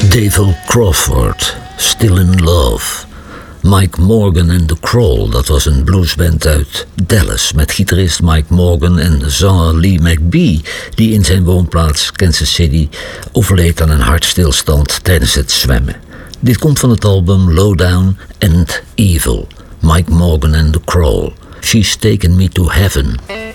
David Crawford, Still in Love. Mike Morgan en The Crawl, dat was een bluesband uit Dallas met gitarist Mike Morgan en zanger Lee McBee, die in zijn woonplaats Kansas City overleed aan een hartstilstand tijdens het zwemmen. Dit komt van het album Lowdown and Evil. Mike Morgan and The Crawl. She's Taken Me to Heaven.